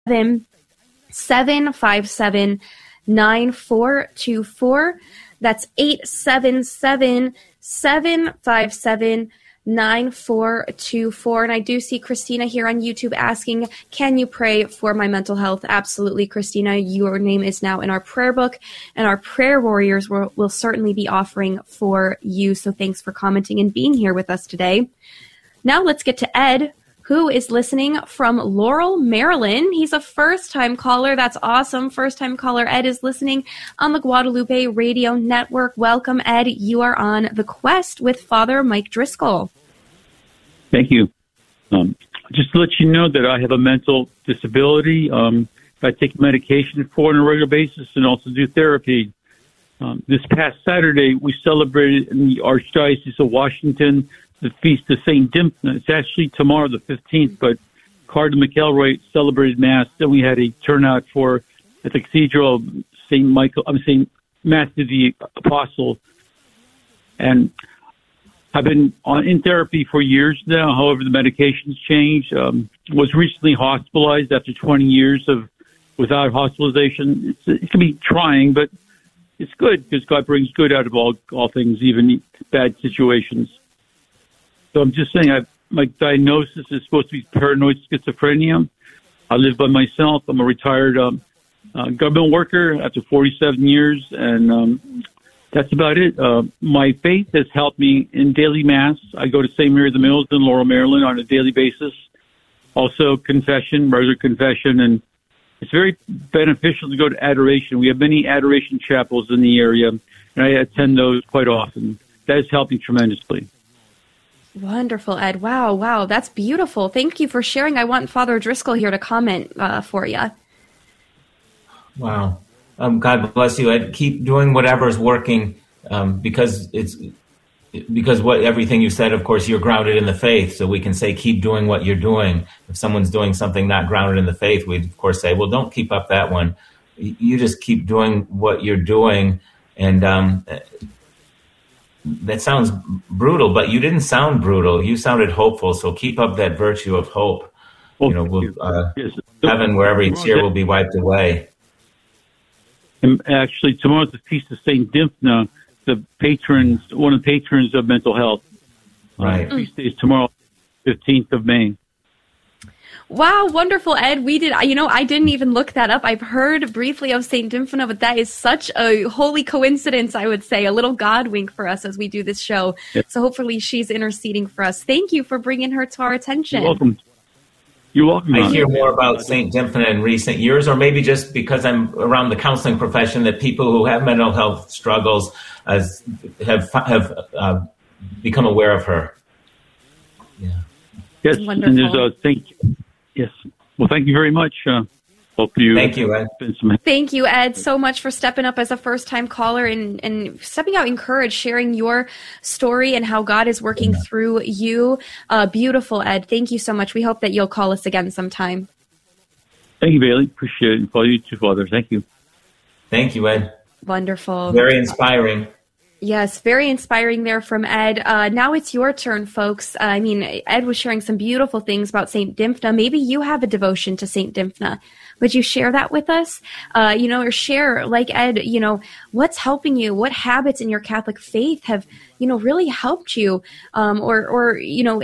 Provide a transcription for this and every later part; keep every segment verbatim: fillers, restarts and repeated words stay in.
seven five seven, nine four two four. That's eight seven seven, seven five seven, nine four two four. And I do see Christina here on YouTube asking, can you pray for my mental health? Absolutely, Christina. Your name is now in our prayer book, and our prayer warriors will, will certainly be offering for you. So thanks for commenting and being here with us today. Now let's get to Ed, who is listening from Laurel, Maryland. He's a first-time caller. That's awesome. First-time caller Ed is listening on the Guadalupe Radio Network. Welcome, Ed. You are on The Quest with Father Mike Driscoll. Thank you. Um, just to let you know that I have a mental disability. Um, I take medication for on a regular basis and also do therapy. Um, this past Saturday, we celebrated in the Archdiocese of Washington the Feast of Saint Dymphna. It's actually tomorrow, the fifteenth, but Cardinal McElroy celebrated Mass. Then we had a turnout for at the Cathedral of Saint Michael, I'm Saint Matthew the Apostle. And I've been on, in therapy for years now. However, the medications changed. Um, was recently hospitalized after twenty years of without hospitalization. It's, it can be trying, but it's good because God brings good out of all all things, even bad situations. So I'm just saying, I, my diagnosis is supposed to be paranoid schizophrenia. I live by myself. I'm a retired um, uh, government worker after forty-seven years, and um, that's about it. Uh, my faith has helped me in daily Mass. I go to Saint Mary of the Mills in Laurel, Maryland on a daily basis. Also confession, regular confession, and it's very beneficial to go to adoration. We have many adoration chapels in the area, and I attend those quite often. That has helped me tremendously. Wonderful, Ed. Wow, wow. That's beautiful. Thank you for sharing. I want Father Driscoll here to comment uh, for you. Wow. Um, God bless you, Ed. Keep doing whatever's working um, because it's because what everything you said, of course, you're grounded in the faith. So we can say, keep doing what you're doing. If someone's doing something not grounded in the faith, we'd, of course, say, well, don't keep up that one. You just keep doing what you're doing. And um that sounds brutal, but you didn't sound brutal. You sounded hopeful. So keep up that virtue of hope. Well, you know, we'll, uh, yes. heaven where every tear will be wiped away. And actually, tomorrow's the Feast of Saint Dymphna, the patrons, one of the patrons of mental health. Right. Uh, feast day is tomorrow, fifteenth of May. Wow, wonderful, Ed. We did, you know, I didn't even look that up. I've heard briefly of Saint Dymphna, but that is such a holy coincidence, I would say, a little God wink for us as we do this show. Yep. So hopefully she's interceding for us. Thank you for bringing her to our attention. You're welcome. You're welcome. I hear more about Saint Dymphna in recent years, or maybe just because I'm around the counseling profession, that people who have mental health struggles as have have uh, become aware of her. Yeah. Yes, wonderful. And there's a thank you. Yes. Well, thank you very much. Uh, hope you. Thank you, Ed. Thank you, Ed, so much for stepping up as a first-time caller and, and stepping out in courage, sharing your story and how God is working yeah. through you. Uh, beautiful, Ed. Thank you so much. We hope that you'll call us again sometime. Thank you, Bailey. Appreciate it. And for you too, Father. Thank you. Thank you, Ed. Wonderful. Very inspiring. Yes, very inspiring there from Ed. Uh, now it's your turn, folks. Uh, I mean, Ed was sharing some beautiful things about Saint Dymphna. Maybe you have a devotion to Saint Dymphna. Would you share that with us? Uh, you know, or share, like Ed, you know, what's helping you? What habits in your Catholic faith have, you know, really helped you? Um, or, or, you know,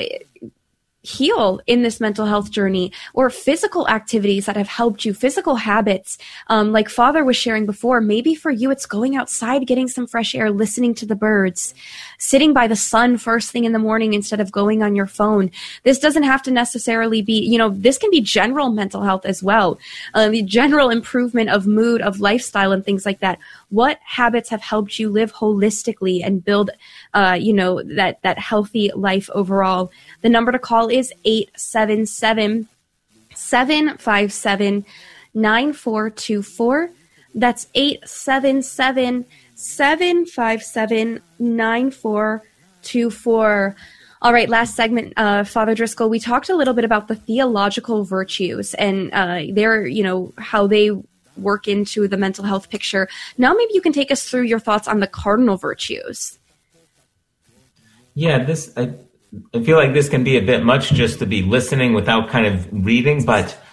heal in this mental health journey, or physical activities that have helped you, physical habits. Um, like Father was sharing before, maybe for you, it's going outside, getting some fresh air, listening to the birds, sitting by the sun first thing in the morning instead of going on your phone. This doesn't have to necessarily be, you know, this can be general mental health as well. Uh, the general improvement of mood, of lifestyle and things like that. What habits have helped you live holistically and build, uh, you know, that, that healthy life overall? The number to call is eight seven seven, seven five seven, nine four two four. That's eight seven seven, seven five seven, nine four two four. All right, last segment, uh, Father Driscoll, we talked a little bit about the theological virtues and uh, their, you know, how they work into the mental health picture. Now maybe you can take us through your thoughts on the cardinal virtues. Yeah, this I, I feel like this can be a bit much just to be listening without kind of reading, but